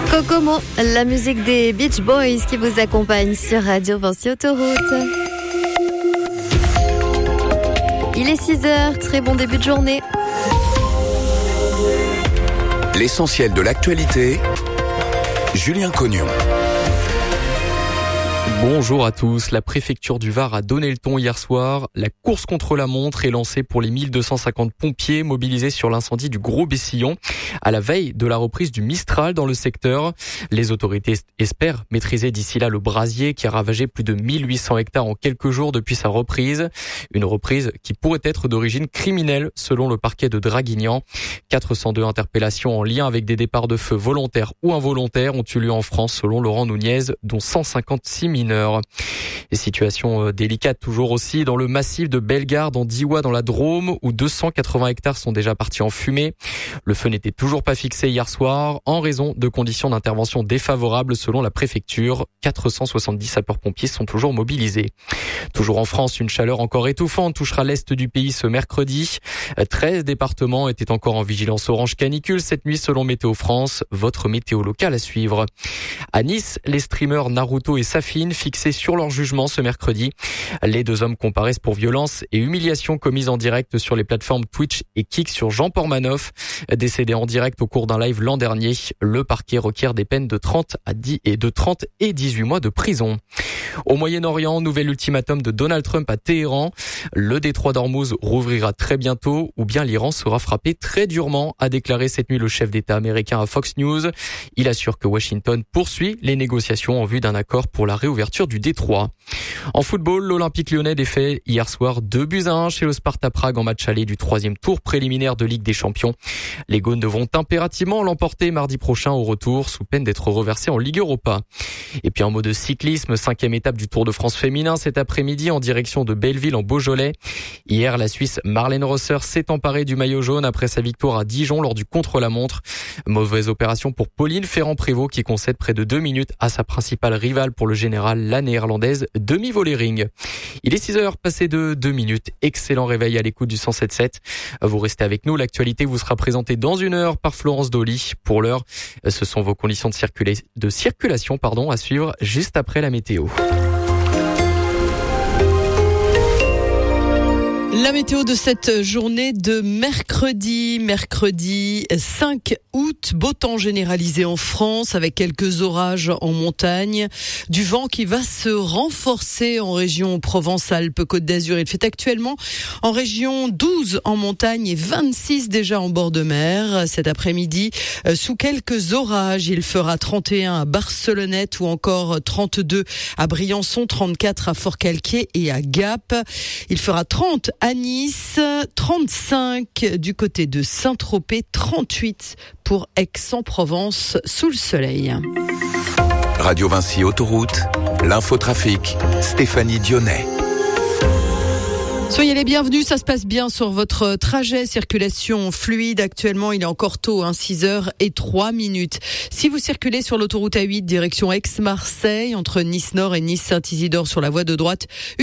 Kokomo, la musique des Beach Boys qui vous accompagne sur Radio Vinci Autoroute. Il est 6h, très bon début de journée. L'essentiel de l'actualité, Julien Cognon. Bonjour à tous. La préfecture du Var a donné le ton hier soir. La course contre la montre est lancée pour les 1250 pompiers mobilisés sur l'incendie du Gros Bessillon à la veille de la reprise du Mistral dans le secteur. Les autorités espèrent maîtriser d'ici là le brasier qui a ravagé plus de 1800 hectares en quelques jours depuis sa reprise. Une reprise qui pourrait être d'origine criminelle selon le parquet de Draguignan. 402 interpellations en lien avec des départs de feu volontaires ou involontaires ont eu lieu en France selon Laurent Nunez, dont 156 mineurs. Et situation délicate toujours aussi dans le massif de Bellegarde en Diois dans la Drôme où 280 hectares sont déjà partis en fumée. Le feu n'était toujours pas fixé hier soir en raison de conditions d'intervention défavorables selon la préfecture. 470 sapeurs-pompiers sont toujours mobilisés. Toujours en France, une chaleur encore étouffante touchera l'est du pays ce mercredi. 13 départements étaient encore en vigilance orange canicule cette nuit selon Météo France. Votre météo locale à suivre. À Nice, les streamers Naruto et Safine fixés sur leur jugement ce mercredi. Les deux hommes comparaissent pour violence et humiliation commises en direct sur les plateformes Twitch et Kik sur Jean Pormanoff, décédé en direct au cours d'un live l'an dernier. Le parquet requiert des peines de 30 et 18 mois de prison. Au Moyen-Orient, nouvel ultimatum de Donald Trump à Téhéran. Le détroit d'Ormuz rouvrira très bientôt ou bien l'Iran sera frappé très durement, a déclaré cette nuit le chef d'État américain à Fox News. Il assure que Washington poursuit les négociations en vue d'un accord pour la réouverture du détroit. En football, l'Olympique lyonnais défait hier soir 2-1 chez le Sparta Prague en match aller du 3e tour préliminaire de Ligue des Champions. Les Gaunes devront impérativement l'emporter mardi prochain au retour sous peine d'être reversés en Ligue Europa. Et puis en mode cyclisme, 5e étape du Tour de France féminin cet après-midi en direction de Belleville en Beaujolais. Hier, la Suisse Marlène Rosser s'est emparée du maillot jaune après sa victoire à Dijon lors du contre-la-montre. Mauvaise opération pour Pauline Ferrand-Prévot qui concède près de 2 minutes à sa principale rivale pour le général, la néerlandaise Demi Vollering. Il est 6h passé de 2 minutes. Excellent réveil à l'écoute du 107.7. Vous restez avec nous. L'actualité vous sera présentée dans 1 heure par Florence Dolly. Pour l'heure, ce sont vos conditions de circulation à suivre juste après la météo. La météo de cette journée de mercredi 5 août, beau temps généralisé en France avec quelques orages en montagne, du vent qui va se renforcer en région Provence-Alpes-Côte d'Azur. Il fait actuellement en région 12 en montagne et 26 déjà en bord de mer. Cet après-midi, sous quelques orages, il fera 31 à Barcelonnette ou encore 32 à Briançon, 34 à Forcalquier et à Gap. Il fera 30 à Nice, 35 du côté de Saint-Tropez, 38 pour Aix-en-Provence sous le soleil. Radio Vinci Autoroute, l'infotrafic, Stéphanie Dionnet. Soyez les bienvenus, ça se passe bien sur votre trajet, circulation fluide. Actuellement, il est encore tôt, 6h03. Si vous circulez sur l'autoroute A8 direction Aix-Marseille, entre Nice-Nord et Nice-Saint-Isidore sur la voie de droite,